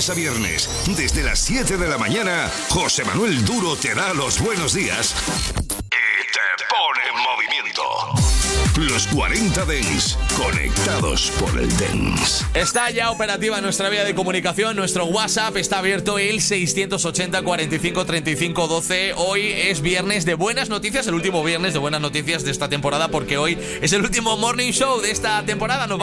lunes a viernes, desde las 7 de la mañana, José Manuel Duro te da los buenos días y te pone en movimiento. Los 40 Dents, conectados por el Dents. Está ya operativa nuestra vía de comunicación, nuestro WhatsApp está abierto, el 680 45 35 12. Hoy es viernes de buenas noticias, el último viernes de buenas noticias de esta temporada, porque hoy es el último morning show de esta temporada.